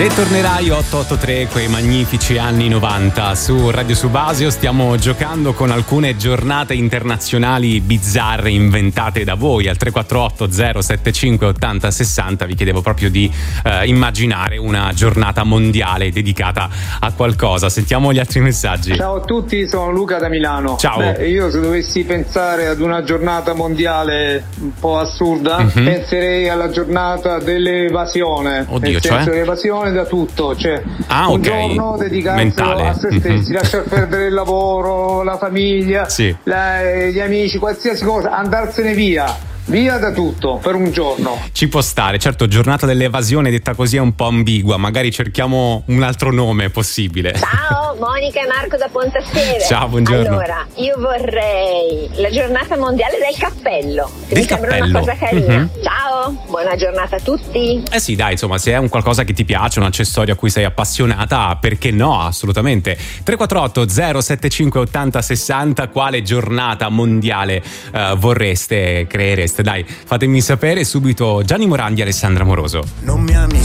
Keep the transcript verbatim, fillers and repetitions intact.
Se tornerai otto otto tre, quei magnifici anni novanta su Radio Subasio, stiamo giocando con alcune giornate internazionali bizzarre inventate da voi al tre quattro otto zero sette cinque ottanta sessanta. Vi chiedevo proprio di eh, immaginare una giornata mondiale dedicata a qualcosa. Sentiamo gli altri messaggi. Ciao a tutti, sono Luca da Milano. Ciao. Beh, io se dovessi pensare ad una giornata mondiale un po' assurda, mm-hmm. penserei alla giornata dell'evasione. Oddio, nel senso cioè? l'evasione da tutto, cioè ah, un okay. giorno dedicato mentale. a se stessi, mm-hmm. lasciar perdere il lavoro, la famiglia, sì. la, gli amici, qualsiasi cosa, andarsene via. Via da tutto per un giorno. Ci può stare, certo, giornata dell'evasione detta così è un po' ambigua, magari cerchiamo un altro nome possibile. Ciao, Monica e Marco da Pontasseve. Ciao, buongiorno. Allora, io vorrei la giornata mondiale del cappello. Del mi sembra cappello. una cosa carina. Mm-hmm. Ciao, buona giornata a tutti. Eh sì, dai, insomma, se è un qualcosa che ti piace, un accessorio a cui sei appassionata, perché no, assolutamente. tre quattro otto zero sette cinque ottanta sessanta, quale giornata mondiale uh, vorreste, creereste? Dai, fatemi sapere subito. Gianni Morandi e Alessandra Moroso. Non mi ami